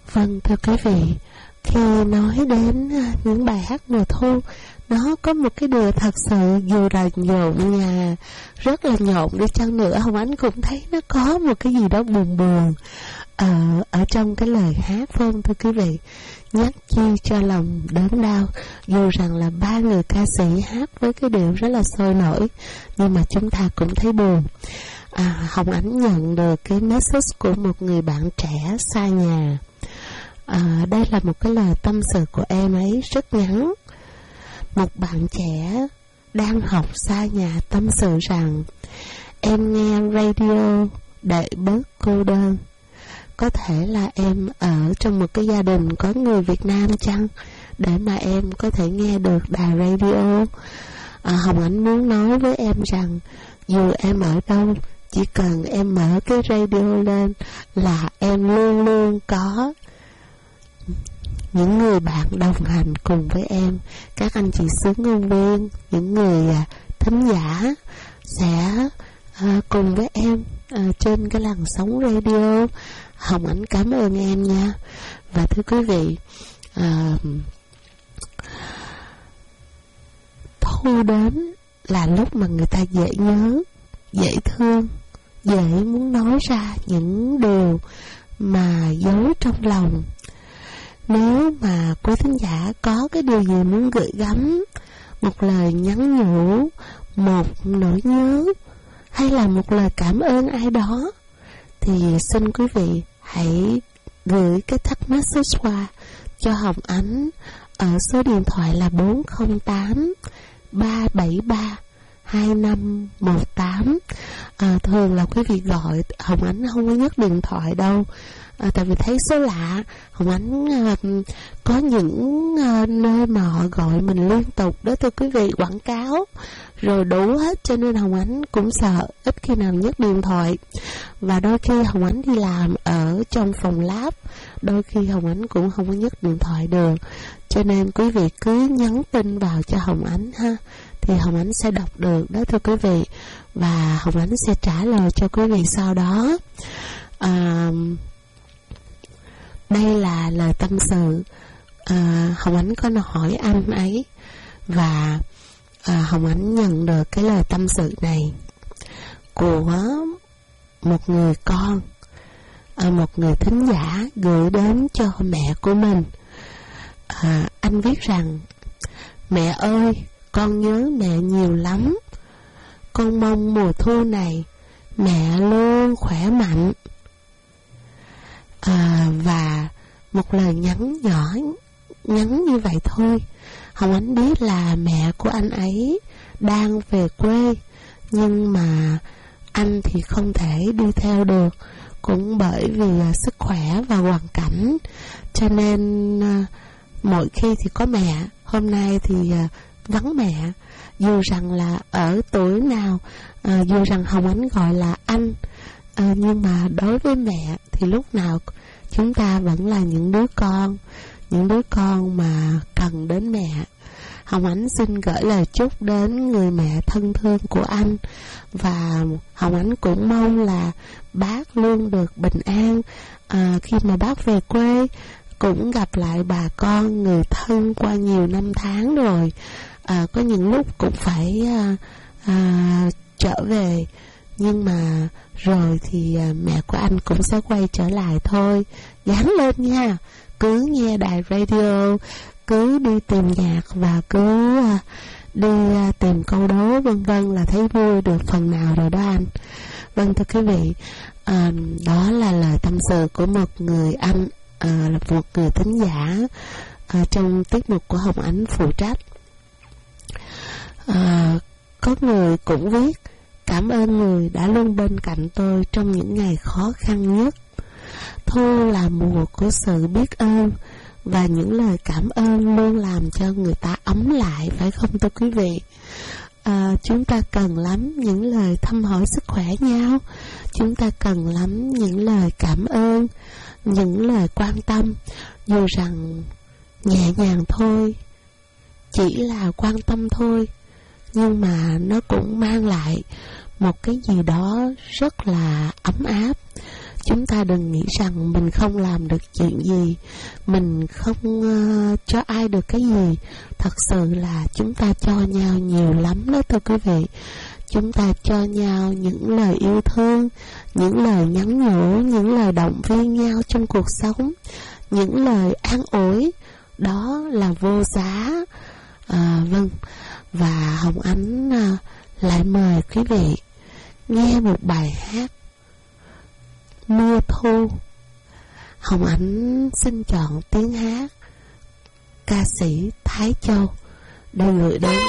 Vâng, thưa quý vị, khi nói đến những bài hát mùa thu, nó có một cái điều thật sự, dù là nhộn nhà, rất là nhộn đi chăng nữa, Hồng Ánh cũng thấy nó có một cái gì đó buồn buồn ở trong cái lời hát, vâng thưa quý vị. Nhắc chi cho lòng đớn đau. Dù rằng là ba người ca sĩ hát với cái điệu rất là sôi nổi, nhưng mà chúng ta cũng thấy buồn. Hồng Ánh nhận được cái message của một người bạn trẻ xa nhà. Đây là một cái lời tâm sự của em ấy rất ngắn. Một bạn trẻ đang học xa nhà tâm sự rằng: em nghe radio để bớt cô đơn. Có thể là em ở trong một cái gia đình có người Việt Nam chăng, để mà em có thể nghe được đài radio. Hồng Ánh muốn nói với em rằng dù em ở đâu, chỉ cần em mở cái radio lên là em luôn luôn có những người bạn đồng hành cùng với em. Các anh chị xướng ngôn viên, những người thính giả sẽ cùng với em trên cái làn sóng radio. Hồng Ánh cảm ơn em nha. Và thưa quý vị, thu đến là lúc mà người ta dễ nhớ, dễ thương, dễ muốn nói ra những điều mà giấu trong lòng. Nếu mà quý thính giả có cái điều gì muốn gửi gắm, một lời nhắn nhủ, một nỗi nhớ, hay là một lời cảm ơn ai đó, thì xin quý vị hãy gửi cái text message qua cho Hồng Ánh ở số điện thoại là 408 373 2518. Thường là quý vị gọi, Hồng Ánh không có nhấc điện thoại đâu, tại vì thấy số lạ. Hồng Ánh có những nơi mà họ gọi mình liên tục đó thưa quý vị, quảng cáo rồi đủ hết, cho nên Hồng Ánh cũng sợ ít khi nào nhấc điện thoại. Và đôi khi Hồng Ánh đi làm ở trong phòng lab, đôi khi Hồng Ánh cũng không có nhấc điện thoại được, cho nên quý vị cứ nhắn tin vào cho Hồng Ánh ha, thì Hồng Ánh sẽ đọc được đó thưa quý vị, và Hồng Ánh sẽ trả lời cho quý vị sau đó. Đây là lời tâm sự. Hồng Ánh có hỏi anh ấy, và Hồng Ánh nhận được cái lời tâm sự này của một người con, một người thính giả gửi đến cho mẹ của mình. Anh viết rằng: mẹ ơi, con nhớ mẹ nhiều lắm. Con mong mùa thu này mẹ luôn khỏe mạnh. Và một lời nhắn nhỏ, ngắn như vậy thôi. Hồng Ánh biết là mẹ của anh ấy đang về quê, nhưng mà anh thì không thể đi theo được, cũng bởi vì sức khỏe và hoàn cảnh, cho nên mỗi khi thì có mẹ, hôm nay thì vắng mẹ. Dù rằng là ở tuổi nào, dù rằng Hồng Ánh gọi là anh, nhưng mà đối với mẹ thì lúc nào chúng ta vẫn là những đứa con mà cần đến mẹ. Hồng Ánh xin gửi lời chúc đến người mẹ thân thương của anh, và Hồng Ánh cũng mong là bác luôn được bình an. Khi mà bác về quê cũng gặp lại bà con, người thân qua nhiều năm tháng rồi, có những lúc cũng phải trở về, nhưng mà rồi thì mẹ của anh cũng sẽ quay trở lại thôi. Gắng lên nha, cứ nghe đài radio, cứ đi tìm nhạc và cứ đi tìm câu đố vân vân là thấy vui được phần nào rồi đó anh. Vâng thưa quý vị, đó là lời tâm sự của một người anh, là một người thính giả trong tiết mục của Hồng Ánh phụ trách. Có người cũng viết: cảm ơn người đã luôn bên cạnh tôi trong những ngày khó khăn nhất. Thu là mùa của sự biết ơn, và những lời cảm ơn luôn làm cho người ta ấm lại, phải không thưa quý vị? Chúng ta cần lắm những lời thăm hỏi sức khỏe nhau, chúng ta cần lắm những lời cảm ơn, những lời quan tâm, dù rằng nhẹ nhàng thôi, chỉ là quan tâm thôi, nhưng mà nó cũng mang lại một cái gì đó rất là ấm áp Chúng ta đừng nghĩ rằng mình không làm được chuyện gì, mình không cho ai được cái gì. Thật sự là chúng ta cho nhau nhiều lắm đó thưa quý vị. Chúng ta cho nhau những lời yêu thương, những lời nhắn nhủ, những lời động viên nhau trong cuộc sống, những lời an ủi, đó là vô giá. Vâng, và Hồng Ánh lại mời quý vị nghe một bài hát Mưa Thu. Hồng Ánh xin chọn tiếng hát ca sĩ Thái Châu để gửi đến